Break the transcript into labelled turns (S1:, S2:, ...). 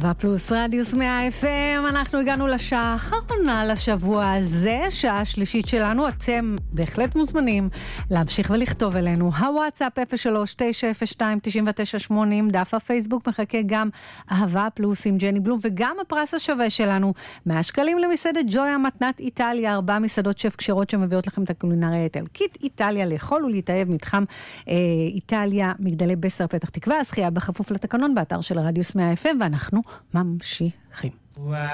S1: אהבה פלוס רדיוס 100 FM, אנחנו הגענו לשעה האחרונה לשבוע הזה, שעה שלישית שלנו. אתם בהחלט מוזמנים להמשיך ולכתוב אלינו. הוואטסאפ 03-902-9980, דף הפייסבוק מחכה גם אהבה פלוס עם ג'ני בלום, וגם הפרס השווה שלנו, 100 שקלים למסעדת ג'ויה מתנת איטליה, 4 מסעדות שף כשרות שמביאות לכם את הקולינריה האיטלקית איטליה לאכול ולהתאהב, מתחם איטליה, מגדלי בסר, פתח תקווה, הזכייה בכפוף לתקנון באתר של רדיוס 100 FM, ואנחנו ממשיכים.